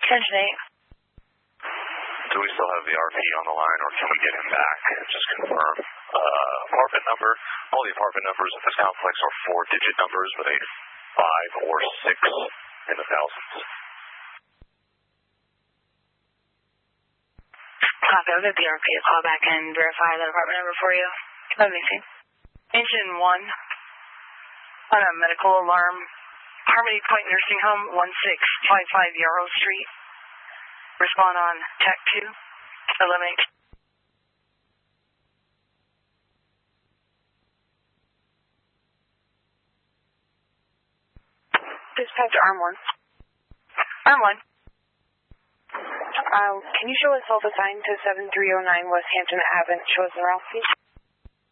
Attention 8. Do we still have the RP on the line, or can we get him back? Just confirm. Apartment number. All the apartment numbers in this complex are 4-digit numbers with a 5 or 6 in the thousands. Copy. I'll get the RP to call back and verify that apartment number for you. Let me see. Engine 1 on a medical alarm. Harmony Point Nursing Home, 1655 Yarrow Street. Respond on Tech 2. Eliminate. Dispatch Arm 1. Arm 1. Can you show us all the sign to 7309 West Hampton Ave and show us the route, please?